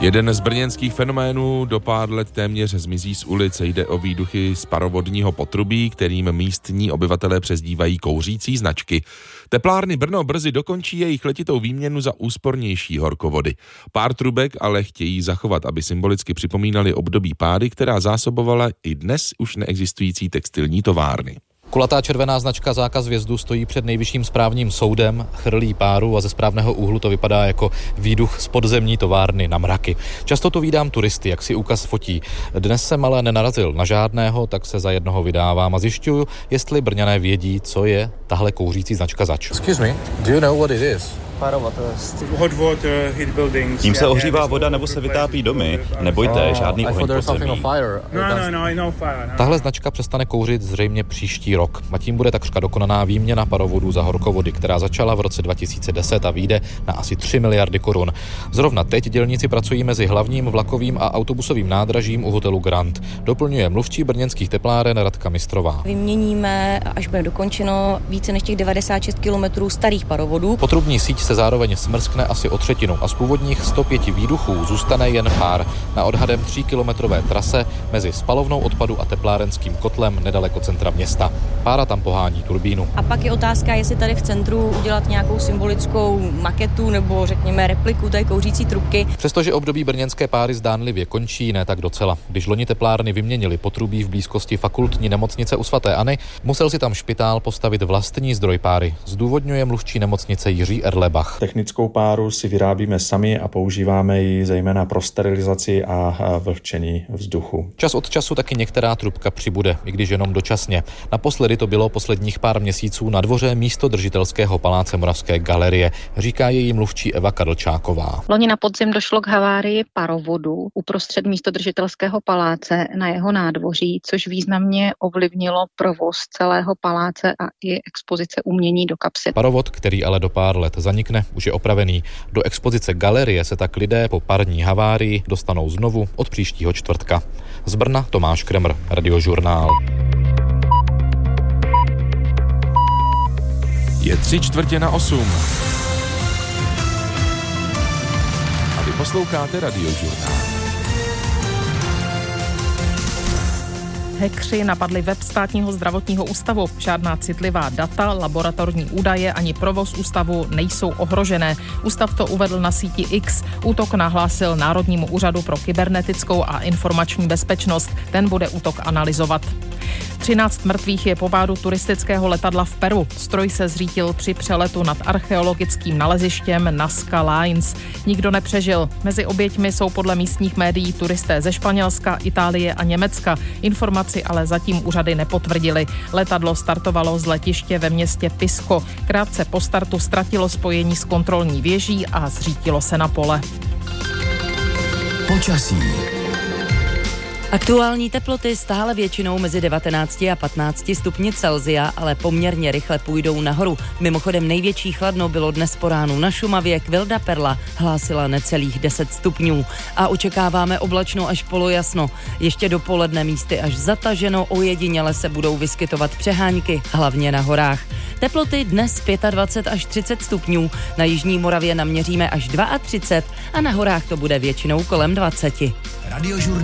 Jeden z brněnských fenoménů do pár let téměř zmizí z ulice. Jde o výduchy z parovodního potrubí, kterým místní obyvatelé přezdívají kouřící značky. Teplárny Brno brzy dokončí jejich letitou výměnu za úspornější horkovody. Pár trubek ale chtějí zachovat, aby symbolicky připomínali období páry, která zásobovala i dnes už neexistující textilní továrny. Kulatá červená značka Zákaz vjezdu stojí před nejvyšším správním soudem, chrlí páru a ze správného úhlu to vypadá jako výduch z podzemní továrny na mraky. Často tu vídám turisty, jak si úkaz fotí. Dnes jsem ale nenarazil na žádného, tak se za jednoho vydávám a zjišťuju, jestli Brňané vědí, co je tahle kouřící značka zač. Excuse me, do you know what it is? Tím se ohřívá voda nebo se vytápí domy. Nebojte, žádný oheň podzemí. Tahle značka přestane kouřit zřejmě příští rok. A tím bude takřka dokonaná výměna parovodů za horkovody, která začala v roce 2010 a vyjde na asi 3 miliardy korun. Zrovna teď dělníci pracují mezi hlavním vlakovým a autobusovým nádražím u hotelu Grand. Doplňuje mluvčí brněnských tepláren Radka Mistrová. Vyměníme, až bude dokončeno, více než těch 96 kilometrů starých parovodů. Potrubní síť se zároveň smrskne asi o třetinu a z původních 105 výduchů zůstane jen pár na odhadem 3kilometrové trase mezi spalovnou odpadu a teplárenským kotlem nedaleko centra města. Pára tam pohání turbínu. A pak je otázka, jestli tady v centru udělat nějakou symbolickou maketu nebo řekněme repliku té kouřící trubky. Přestože období brněnské páry zdánlivě končí, ne tak docela. Když loni teplárny vyměnili potrubí v blízkosti fakultní nemocnice u svaté Anny, musel si tam špitál postavit vlastní zdroj páry. Zdůvodňuje mluvčí nemocnice Jiří Erlebach. Technickou páru si vyrábíme sami a používáme ji zejména pro sterilizaci a vlhčení vzduchu. Čas od času taky některá trubka přibude, i když jenom dočasně. Naposledy to bylo posledních pár měsíců na dvoře místodržitelského paláce Moravské galerie, říká její mluvčí Eva Kadlčáková. Loni na podzim došlo k havárii parovodu uprostřed místodržitelského paláce na jeho nádvoří, což významně ovlivnilo provoz celého paláce a i expozice umění do kapsy. Parovod, který ale do pár let zanikne, už je opravený. Do expozice galerie se tak lidé po parní havárii dostanou znovu od příštího čtvrtka. Z Brna Tomáš Kremr, Radiožurnál. Je 7:45. A vy posloucháte Radiožurnál. Hackři napadli web Státního zdravotního ústavu. Žádná citlivá data, laboratorní údaje ani provoz ústavu nejsou ohrožené. Ústav to uvedl na síti X. Útok nahlásil Národnímu úřadu pro kybernetickou a informační bezpečnost. Ten bude útok analyzovat. 13 mrtvých je po pádu turistického letadla v Peru. Stroj se zřítil při přeletu nad archeologickým nalezištěm Nazca Lines. Nikdo nepřežil. Mezi oběťmi jsou podle místních médií turisté ze Španělska, Itálie a Německa. Informaci ale zatím úřady nepotvrdily. Letadlo startovalo z letiště ve městě Pisco. Krátce po startu ztratilo spojení s kontrolní věží a zřítilo se na pole. Počasí. Aktuální teploty stále většinou mezi 19 a 15 stupni Celsia, ale poměrně rychle půjdou nahoru. Mimochodem největší chladno bylo dnes po ránu na Šumavě, Kvilda Perla hlásila necelých 10 stupňů. A očekáváme oblačno až polojasno. Ještě dopoledne místy až zataženo, ojediněle se budou vyskytovat přehánky, hlavně na horách. Teploty dnes 25 až 30 stupňů, na jižní Moravě naměříme až 32 a na horách to bude většinou kolem 20.